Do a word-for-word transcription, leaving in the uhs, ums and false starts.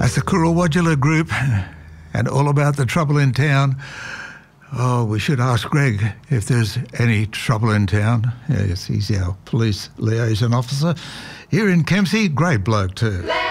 That's the Kurrawadula Group and All About the Trouble in Town. Oh, we should ask Greg if there's any trouble in town. Yes, he's our police liaison officer here in Kempsey. Great bloke too.